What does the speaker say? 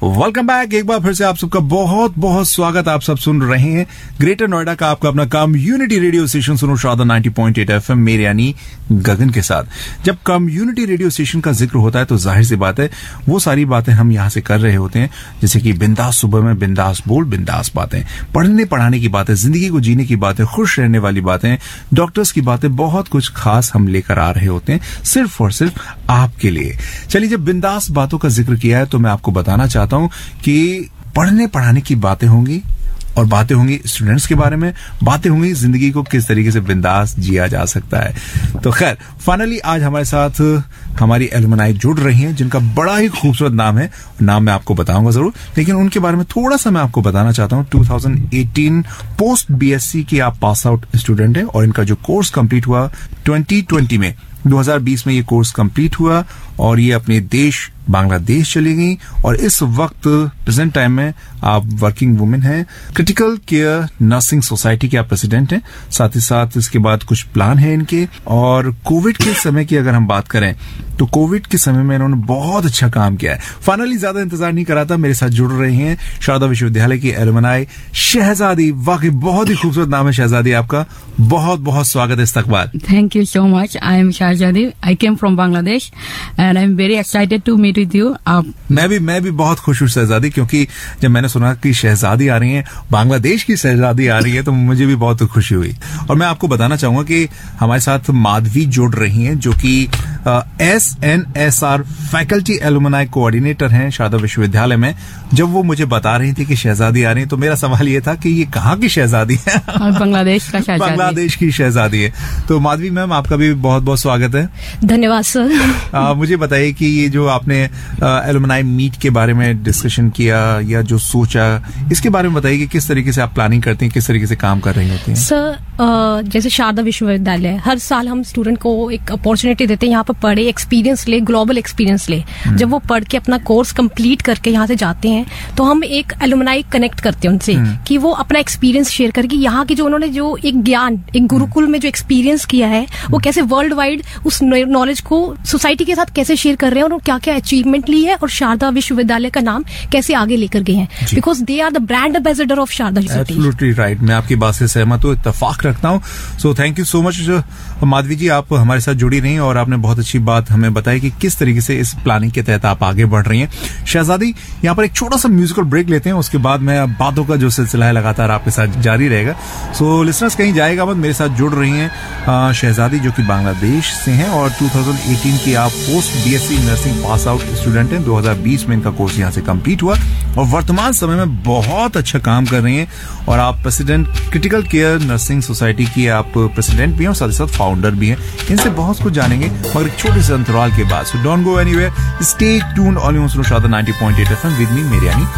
Welcome back. एक बार फिर से आप सबका बहुत बहुत स्वागत। आप सब सुन रहे हैं ग्रेटर नोएडा का आपका अपना कम्युनिटी रेडियो स्टेशन सुनो शारदा 90.8 FM मेरे यानी गगन के साथ। जब कम्युनिटी रेडियो स्टेशन का जिक्र होता है तो जाहिर सी बात है वो सारी बातें हम यहां से कर रहे होते हैं, जैसे कि बिंदास सुबह में बिंदास बोल बिंदास बातें, पढ़ने पढ़ाने की बातें, जिंदगी को जीने की बातें, खुश रहने वाली बातें, डॉक्टर्स की बातें, बहुत कुछ खास हम लेकर आ रहे होते हैं सिर्फ और सिर्फ आपके लिए। चलिए, जब बिंदास बातों का जिक्र किया है तो मैं आपको बताना चाहता हूं कि पढ़ने पढ़ाने की बातें होंगी और बातें होंगी स्टूडेंट्स के बारे में, बातें होंगी जिंदगी को किस तरीके से बिंदास जिया जा सकता है। तो खैर, फाइनली आज हमारे साथ हमारी एलुमनाई जुड़ रही हैं जिनका बड़ा ही खूबसूरत नाम है। नाम मैं आपको बताऊंगा जरूर, लेकिन उनके बारे में थोड़ा सा मैं आपको बताना चाहता हूं। 2018 पोस्ट बीएससी की आप पास आउट स्टूडेंट हैं और इनका जो कोर्स कंप्लीट हुआ 2020 में, 2020 में ये कोर्स कंप्लीट हुआ और ये अपने देश बांग्लादेश चली गई और इस वक्त प्रेजेंट टाइम में आप वर्किंग वुमेन हैं। क्रिटिकल केयर नर्सिंग सोसाइटी के आप प्रेसिडेंट हैं। साथ ही साथ इसके बाद कुछ प्लान है इनके। और कोविड के समय की अगर हम बात करें तो कोविड के समय में इन्होंने बहुत अच्छा काम किया है। फाइनली ज्यादा इंतजार नहीं कराता, मेरे साथ जुड़ रहे हैं शारदा विश्वविद्यालय की एलुमनाई शहजादी। वाकई बहुत ही खूबसूरत नाम है शहजादी आपका। बहुत बहुत स्वागत है, इस्तकबाल। Thank you so much. I am Shahzadi. I came from Bangladesh and I am very excited to meet with you. मैं भी बहुत खुश हूँ शहजादी, क्योंकि जब मैंने सुना कि शहजादी आ रही हैं, बांग्लादेश की शहजादी आ रही है, तो मुझे भी बहुत खुशी हुई। और मैं आपको बताना चाहूंगा कि हमारे साथ माधवी जुड़ रही हैं जो कि SNSR फैकल्टी एलुमनाई कोऑर्डिनेटर हैं शारदा विश्वविद्यालय में। जब वो मुझे बता रही थी कि शहजादी आ रही है तो मेरा सवाल ये था कि ये कहाँ की शहजादी है? बांग्लादेश का शहजादी। बांग्लादेश की शहजादी है। तो माधवी मैम, आपका भी बहुत बहुत स्वागत है। धन्यवाद सर। मुझे बताइए कि ये जो आपने एलुमनाई मीट के बारे में डिस्कशन किया या जो सोचा, इसके बारे में बताइए कि किस तरीके से आप प्लानिंग करते हैं, किस तरीके से काम कर रही होती हैं? सर, जैसे शारदा विश्वविद्यालय हर साल हम स्टूडेंट को एक अपॉर्चुनिटी देते हैं, यहाँ पर पढ़े, एक्सपीरियंस ले, ग्लोबल एक्सपीरियंस ले। जब वो पढ़ के अपना कोर्स कंप्लीट करके यहाँ से जाते हैं तो हम एक एलुमनाई कनेक्ट करते हैं उनसे कि वो अपना एक्सपीरियंस शेयर करके यहाँ की जो उन्होंने जो एक ज्ञान एक गुरुकुल में जो एक्सपीरियंस किया है वो कैसे वर्ल्ड वाइड उस नॉलेज को सोसाइटी के साथ कैसे शेयर कर रहे हैं और क्या क्या अचीवमेंट ली है और शारदा विश्वविद्यालय का नाम कैसे आगे लेकर गए हैं, because they are the brand ambassador of Sharda university. Absolutely right, मैं आपकी बात से सहमत हूँ, इत्तेफाक रखता हूँ। So thank you so much Madhavi जी, आप हमारे साथ जुड़ी रही और आपने बहुत अच्छी बात हमें बताई कि किस तरीके से इस प्लानिंग के तहत आप आगे बढ़ रही हैं। शहजादी, यहाँ पर एक छोटा सा म्यूजिकल ब्रेक लेते हैं, उसके बाद में बातों का जो सिलसिला है लगातार आपके साथ जारी रहेगा। सो लिसनर्स कहीं जाएगा मत, मेरे साथ जुड़ रही हैं शहजादी जो कि बांग्लादेश से हैं और 2018 की आप post BSc nursing pass out student हैं। 2020 में इनका कोर्स यहाँ से कंप्लीट हुआ और वर्तमान समय में बहुत अच्छा काम कर रही हैं और आप president critical care nursing society की आप प्रेसिडेंट भी हैं और साथ ही साथ फाउंडर भी हैं। इनसे बहुत कुछ जानेंगे मगर एक छोटे से अंतराल के बाद। So don't go anywhere, stay tuned on Sharda 90.8 FM with me मेरे यानी